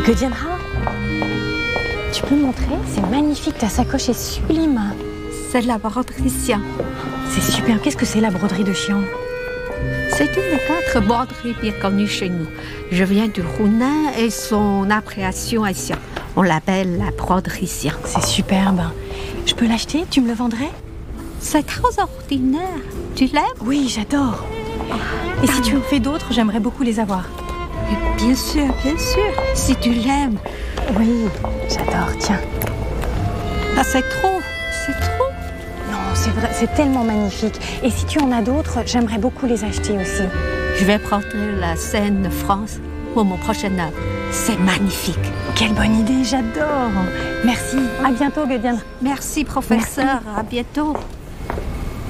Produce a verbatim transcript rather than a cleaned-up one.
Godianra, tu peux me montrer? C'est magnifique, ta sacoche est sublime. C'est de la broderie Xian. C'est super. Qu'est-ce que c'est la broderie de Xian? C'est une des quatre broderies bien connues chez nous. Je viens du Hunan et son appréciation est Xian. On l'appelle la broderie Xian. C'est superbe. Je peux l'acheter? Tu me le vendrais? C'est extraordinaire. Tu l'aimes? Oui, j'adore. Et si tu en fais d'autres, j'aimerais beaucoup les avoir. Bien sûr, bien sûr. Si tu l'aimes. Oui, j'adore. Tiens. Ah, c'est trop. C'est trop. Non, c'est vrai, c'est tellement magnifique. Et si tu en as d'autres, j'aimerais beaucoup les acheter aussi. Je vais prendre la scène France pour mon prochain œuvre. C'est magnifique. Quelle bonne idée, j'adore. Merci. À bientôt, Godianra. Merci, professeur. Merci. À bientôt.